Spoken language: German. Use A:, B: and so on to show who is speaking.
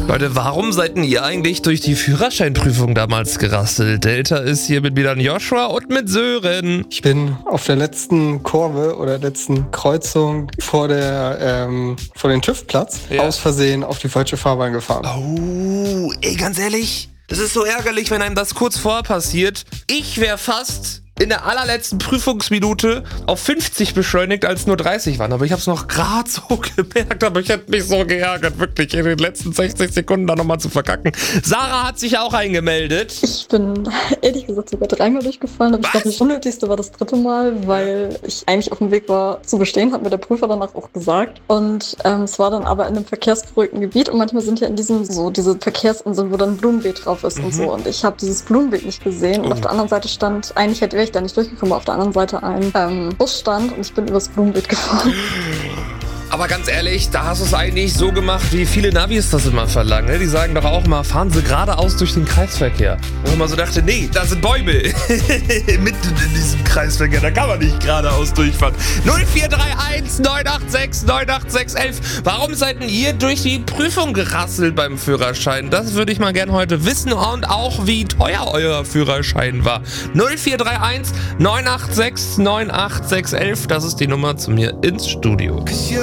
A: Leute, warum seid denn ihr eigentlich durch die Führerscheinprüfung damals gerasselt? Delta ist hier mit Milan Joshua und mit Sören.
B: Ich bin auf der letzten Kurve oder letzten Kreuzung vor den TÜV-Platz aus Versehen auf die falsche Fahrbahn gefahren.
A: Oh, ey, ganz ehrlich, das ist so ärgerlich, wenn einem das kurz vorher passiert. Ich wäre fast in der allerletzten Prüfungsminute auf 50 beschleunigt, als nur 30 waren. Aber ich habe es noch gerade so gemerkt, aber ich hätte mich so geärgert, wirklich in den letzten 60 Sekunden da nochmal zu verkacken. Sarah hat sich auch eingemeldet.
C: Ich bin ehrlich gesagt sogar 3-mal durchgefallen, aber ich glaube, das Unnötigste war das 3. Mal, weil ich eigentlich auf dem Weg war zu bestehen, hat mir der Prüfer danach auch gesagt. Und es war dann aber in einem verkehrsberuhigten Gebiet und manchmal sind ja in diesem so diese Verkehrsinseln, wo dann ein Blumenbeet drauf ist und so. Und ich habe dieses Blumenbeet nicht gesehen und auf der anderen Seite stand, eigentlich wäre ich da nicht durchgekommen, auf der anderen Seite ein Bus stand und ich bin übers Blumenbeet gefahren.
A: Aber ganz ehrlich, da hast du es eigentlich so gemacht, wie viele Navis das immer verlangen. Ne? Die sagen doch auch mal, fahren Sie geradeaus durch den Kreisverkehr. Wo man so dachte, nee, da sind Bäume mitten in diesem Kreisverkehr, da kann man nicht geradeaus durchfahren. 0431 986 98611. Warum seid denn ihr durch die Prüfung gerasselt beim Führerschein? Das würde ich mal gern heute wissen und auch, wie teuer euer Führerschein war. 0431 986 98611, das ist die Nummer zu mir ins Studio.